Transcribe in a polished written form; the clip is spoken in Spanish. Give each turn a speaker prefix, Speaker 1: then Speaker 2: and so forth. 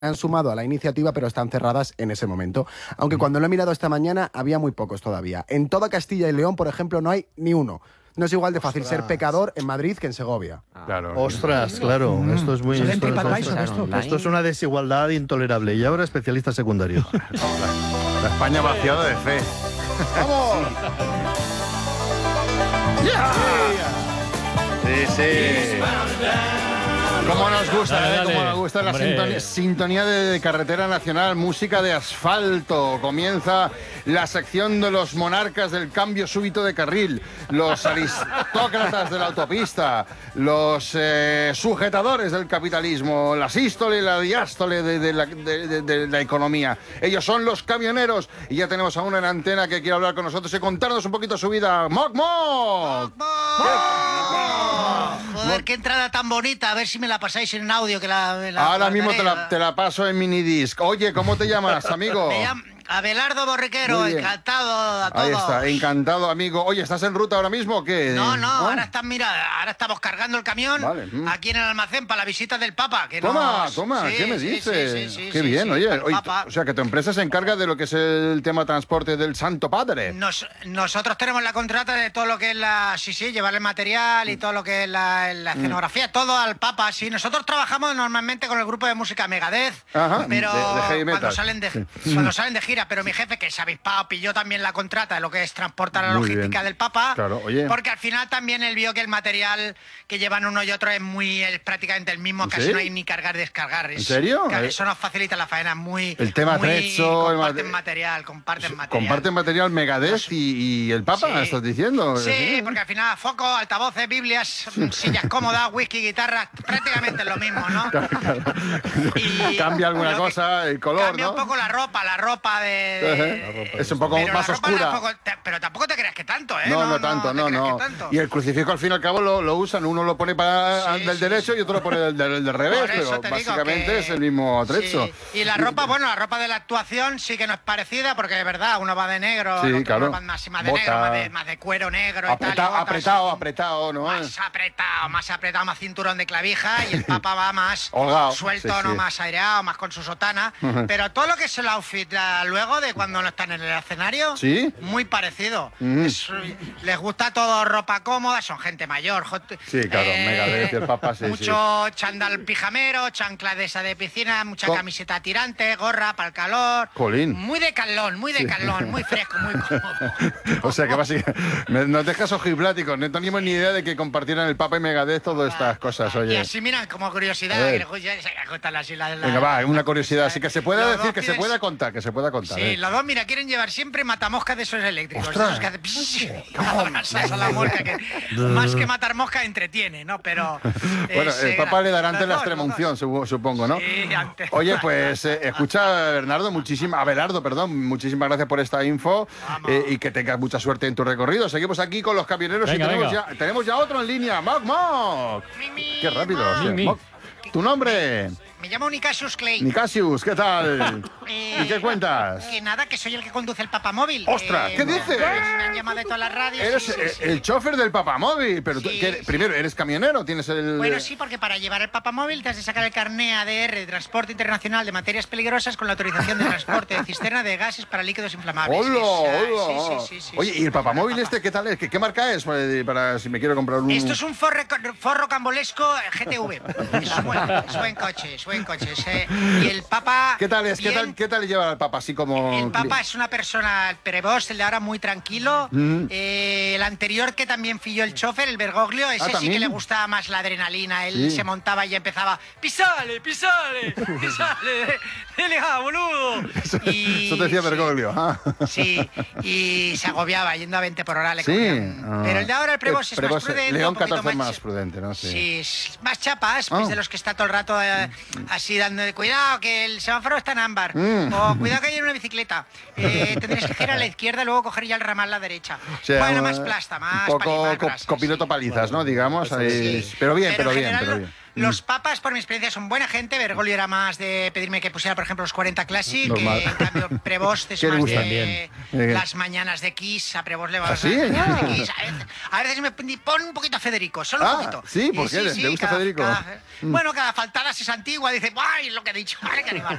Speaker 1: han sumado a la iniciativa, pero están cerradas en ese momento. Aunque cuando lo he mirado esta mañana había muy pocos todavía. En toda Castilla y León, por ejemplo, no hay ni uno. No es igual de fácil ser pecador en Madrid que en Segovia.
Speaker 2: Claro.
Speaker 3: Ostras, claro. Esto es muy... Esto es una desigualdad intolerable. Y ahora especialista secundario.
Speaker 2: La España vaciada de fe.
Speaker 3: ¡Vamos! Sí, sí.
Speaker 2: ¿Cómo nos gusta,
Speaker 4: Dale,
Speaker 2: ¿Cómo
Speaker 4: dale.
Speaker 2: nos gusta la
Speaker 4: Hombre.
Speaker 2: sintonía de carretera nacional, música de asfalto? Comienza la sección de los monarcas del cambio súbito de carril, los aristócratas de la autopista, los sujetadores del capitalismo, la sístole y la diástole de la economía. Ellos son los camioneros y ya tenemos a uno en antena que quiere hablar con nosotros y contarnos un poquito su vida. ¡Moc, moc!
Speaker 5: Joder, qué entrada tan bonita. A ver si me la pasáis en audio. Que
Speaker 2: Ahora mismo te la paso en minidisc. Oye, ¿cómo te llamas, amigo?
Speaker 5: Me llamo Abelardo Borriquero,
Speaker 2: Muy bien.
Speaker 5: encantado a todos.
Speaker 2: Ahí está, encantado, amigo. Oye, ¿estás en ruta ahora mismo o qué?
Speaker 5: No, ahora estamos cargando el camión
Speaker 2: Vale.
Speaker 5: aquí en el almacén para la visita del Papa. Que
Speaker 2: Toma,
Speaker 5: Sí,
Speaker 2: ¿qué me
Speaker 5: sí,
Speaker 2: dices?
Speaker 5: sí,
Speaker 2: Qué
Speaker 5: sí,
Speaker 2: bien,
Speaker 5: sí,
Speaker 2: oye.
Speaker 5: el Papa.
Speaker 2: O sea, que tu empresa se encarga de lo que es el tema transporte del Santo Padre.
Speaker 5: Nosotros tenemos la contrata de todo lo que es llevar el material y todo lo que es la escenografía, todo al Papa, sí. Nosotros trabajamos normalmente con el grupo de música Megadeth,
Speaker 2: Ajá,
Speaker 5: pero
Speaker 2: de heavy metal.
Speaker 5: cuando salen de gira, pero mi jefe, que es avispado, pilló también la contrata de lo que es transportar la
Speaker 2: Muy
Speaker 5: logística
Speaker 2: bien.
Speaker 5: del Papa,
Speaker 2: Claro, oye.
Speaker 5: porque al final también él vio que el material que llevan uno y otro es prácticamente el mismo, casi
Speaker 2: serio?
Speaker 5: no hay ni cargar descargar.
Speaker 2: ¿En serio?
Speaker 5: Claro, eso nos facilita la faena, muy...
Speaker 2: El tema
Speaker 5: muy-
Speaker 2: atrecho,
Speaker 5: comparten material.
Speaker 2: Comparten material Megadeth y el Papa,
Speaker 5: Sí.
Speaker 2: ¿estás diciendo?
Speaker 5: Sí, porque al final foco, altavoces, biblias, sillas cómodas, whisky, guitarra, prácticamente es lo mismo, ¿no? Y
Speaker 2: Cambia alguna
Speaker 5: lo que-
Speaker 2: cosa, el color,
Speaker 5: Cambia
Speaker 2: ¿no?
Speaker 5: un poco la ropa de...
Speaker 2: Es un poco
Speaker 5: Pero
Speaker 2: más
Speaker 5: la ropa
Speaker 2: oscura.
Speaker 5: pero tampoco te creas que tanto, ¿eh?
Speaker 2: No, tanto,
Speaker 5: te
Speaker 2: no,
Speaker 5: creas
Speaker 2: no.
Speaker 5: que tanto.
Speaker 2: Y el crucifijo al fin y al cabo lo usan, uno lo pone para
Speaker 5: Sí,
Speaker 2: del
Speaker 5: sí,
Speaker 2: derecho y otro lo pone del revés,
Speaker 5: Por eso
Speaker 2: pero
Speaker 5: te digo
Speaker 2: básicamente
Speaker 5: que-
Speaker 2: es el mismo atrecho.
Speaker 5: Sí. Y la ropa, la ropa de la actuación sí que no es parecida, porque de verdad, uno va de negro,
Speaker 2: Sí,
Speaker 5: el otro
Speaker 2: claro.
Speaker 5: va más de
Speaker 2: Bota.
Speaker 5: negro, más de cuero negro y tal. y botas,
Speaker 2: Apretado, ¿no?
Speaker 5: más apretado, más cinturón de clavija, y el Papa va más
Speaker 2: Holgado,
Speaker 5: suelto,
Speaker 2: sí,
Speaker 5: no
Speaker 2: sí.
Speaker 5: más aireado, más con su sotana. Pero todo lo que es el outfit luego de cuando no están en el escenario,
Speaker 2: ¿Sí?
Speaker 5: muy parecido. Les gusta todo ropa cómoda, son gente mayor.
Speaker 2: Sí, claro, Megadeth y el Papa, sí,
Speaker 5: Mucho chándal pijamero, chancla de esa de piscina, mucha
Speaker 2: Co-
Speaker 5: camiseta tirante, gorra para el calor.
Speaker 2: Jolín.
Speaker 5: Muy de calón, muy fresco, muy cómodo.
Speaker 2: O sea que básicamente nos dejas ojipláticos, no teníamos ni idea de que compartieran el Papa y Megadeth todas estas cosas,
Speaker 5: Y
Speaker 2: oye.
Speaker 5: así, mira, como curiosidad,
Speaker 2: A ver.
Speaker 5: que les gusta contar así la...
Speaker 2: Venga, va, una curiosidad, así que se pueda
Speaker 5: Los
Speaker 2: decir,
Speaker 5: dos
Speaker 2: que se
Speaker 5: pides-
Speaker 2: pueda contar, que se pueda contar.
Speaker 5: Sí, los dos, mira, quieren llevar siempre matamoscas de esos eléctricos.
Speaker 2: ¡Ostras!
Speaker 5: Esos que hacen la mosca, que más que matar mosca entretiene, ¿no? Pero...
Speaker 2: Bueno, el Papa le dará antes la
Speaker 5: los dos,
Speaker 2: extremunción, supongo, ¿no?
Speaker 5: Sí, antes.
Speaker 2: Oye, pues escucha, Abelardo, muchísimas gracias por esta info y que tengas mucha suerte en tu recorrido. Seguimos aquí con los camioneros
Speaker 4: Venga,
Speaker 2: y
Speaker 4: venga.
Speaker 2: tenemos ya otro en línea. ¡Moc, moc! ¡Qué rápido! hostia.
Speaker 4: Mi.
Speaker 2: Moc. ¿Tu nombre?
Speaker 5: Me llamo Nicasius Clay.
Speaker 2: Nicasius, ¿qué tal? ¿Y qué cuentas?
Speaker 5: Que nada, que soy el que conduce el papamóvil.
Speaker 2: ¡Ostras! ¿Qué dices?
Speaker 5: Me han llamado de todas las radios.
Speaker 2: Eres
Speaker 5: sí, sí.
Speaker 2: el chofer del papamóvil, pero tú,
Speaker 5: Sí,
Speaker 2: ¿qué-
Speaker 5: sí.
Speaker 2: primero, ¿eres camionero? ¿Tienes el...?
Speaker 5: Bueno, sí, porque para llevar el papamóvil te has de sacar el carné ADR de Transporte Internacional de Materias Peligrosas con la autorización de transporte de cisterna de gases para líquidos inflamables.
Speaker 2: ¡Hola,
Speaker 5: Sí,
Speaker 2: hola!
Speaker 5: sí.
Speaker 2: Oye, ¿y el papamóvil este qué tal es? ¿Qué marca es? Para si me quiero comprar un...
Speaker 5: Esto es un forro cambolesco GTV. Es buen coche. Y el Papa...
Speaker 2: ¿Qué tal es?
Speaker 5: bien.
Speaker 2: ¿Qué tal lleva al Papa así como...?
Speaker 5: El Papa es una persona, el Prevost, el de ahora, muy tranquilo. El anterior, que también fui yo el chofer, el Bergoglio, ese sí
Speaker 2: ¿también?
Speaker 5: que le gustaba más la adrenalina. Él
Speaker 2: Sí.
Speaker 5: se montaba y empezaba, ¡pisale! ¡Dele, boludo!
Speaker 2: Eso te decía
Speaker 5: sí,
Speaker 2: Bergoglio. Ah.
Speaker 5: Sí, y se agobiaba yendo a 20 por hora. Le
Speaker 2: Sí.
Speaker 5: cogían.
Speaker 2: Ah.
Speaker 5: Pero el de ahora, el Prevost, es más
Speaker 2: Prevost,
Speaker 5: prudente.
Speaker 2: León
Speaker 5: un poquito
Speaker 2: 14 más prudente, ¿no?
Speaker 5: Sí, es más chapas,
Speaker 2: Ah.
Speaker 5: es de los que está todo el rato así dando de cuidado, que el semáforo está en ámbar.
Speaker 2: Mm.
Speaker 5: O cuidado que hay una bicicleta. Tendréis que girar a la izquierda y luego coger ya el ramal a la derecha.
Speaker 2: O sea,
Speaker 5: Bueno, más plasta, más
Speaker 2: un poco
Speaker 5: más brasa,
Speaker 2: copiloto
Speaker 5: sí.
Speaker 2: palizas, ¿no? Digamos.
Speaker 5: Sí.
Speaker 2: ahí. Pero bien, pero
Speaker 5: en
Speaker 2: bien,
Speaker 5: general,
Speaker 2: pero bien.
Speaker 5: Los papas, por mi experiencia, son buena gente. Bergoglio era más de pedirme que pusiera, por ejemplo, los 40 Classic.
Speaker 2: Normal.
Speaker 5: Que, en cambio, Prevost es
Speaker 2: ¿Qué le
Speaker 5: más
Speaker 2: gusta?
Speaker 5: de
Speaker 3: Bien.
Speaker 5: las mañanas de Kiss. A Prevost le va
Speaker 2: ¿Ah, sí?
Speaker 5: las mañanas de Kiss. A veces me pon un poquito a Federico, solo un poquito.
Speaker 2: ¿sí? ¿Por qué? ¿Le gusta Federico?
Speaker 5: Bueno, cada faltada si es antigua, dice, ¡ay, lo que he dicho! ¡Ay, qué animal!